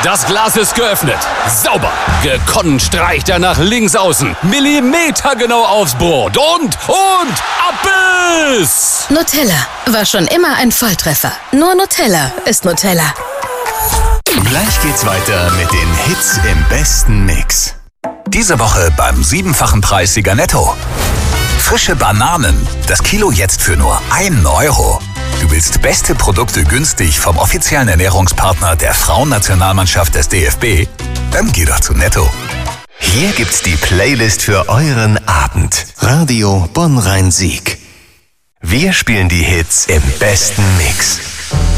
Das Glas ist geöffnet. Sauber. Gekonnt streicht er nach links außen. Millimetergenau aufs Brot. Und ab ist! Nutella war schon immer ein Volltreffer. Nur Nutella ist Nutella. Gleich geht's weiter mit den Hits im besten Mix. Diese Woche beim 7-fachen Preis Sieger Netto. Frische Bananen. Das Kilo jetzt für nur 1 Euro. Du willst beste Produkte günstig vom offiziellen Ernährungspartner der Frauennationalmannschaft des DFB? Dann geh doch zu Netto. Hier gibt's die Playlist für euren Abend. Radio Bonn-Rhein-Sieg. Wir spielen die Hits im besten Mix.